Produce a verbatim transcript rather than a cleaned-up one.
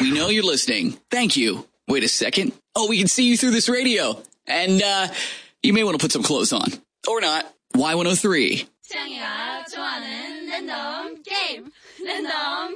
We know you're listening. Thank you. Wait a second. Oh, we can see you through this radio. And, uh, you may want to put some clothes on. Or not. Y one oh three. 창이가 좋아하는 랜덤 게임. 랜덤